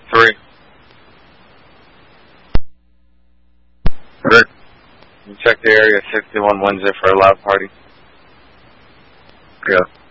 3. Rick, you check the area 61 Windsor for a loud party. Yeah.